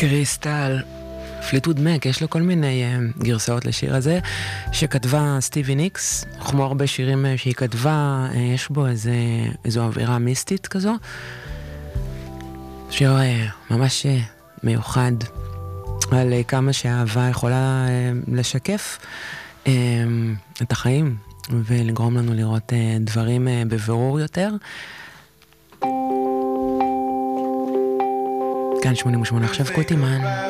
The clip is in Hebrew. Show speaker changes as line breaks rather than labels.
קריסטל, פליטווד מק, יש לו כל מיני גרסאות לשיר הזה, שכתבה סטיבי ניקס, כמו הרבה שירים שהיא כתבה, יש בו איזו אווירה מיסטית כזו, שיר ממש מיוחד, על כמה שהאהבה יכולה לשקף את החיים, ולגרום לנו לראות דברים בבירור יותר. כאן 88 עכשיו קוטימן.